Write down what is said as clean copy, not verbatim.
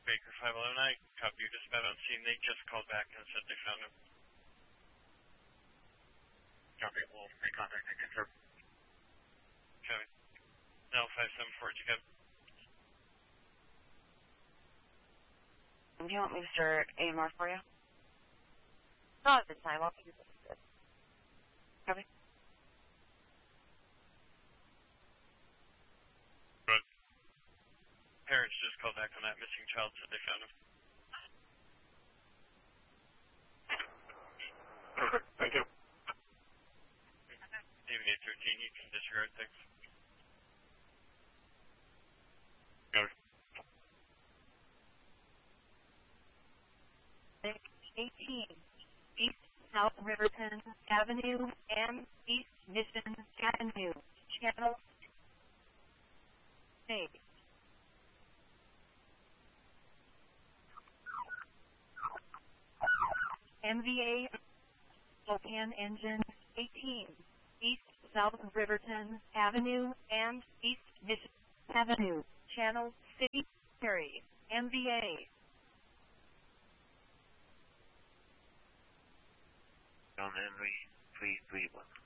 Baker 509, copy your dispatch on scene. They just called back and said they found him. Copy, we'll recontact and confirm. Copy. Now 574, you got. Do you want me to start AMR for you? Not at this time. I'll keep it. Copy. Good. Parents just called back on that missing child, said they found him. Perfect. Thank you. David 813, you can disregard things. Copy. 18, East South Riverton Avenue and East Mission Avenue, Channel 8. MVA Spokane Engine 18, East South Riverton Avenue and East Mission Avenue, Channel City, Perry, MVA. On Henry 331.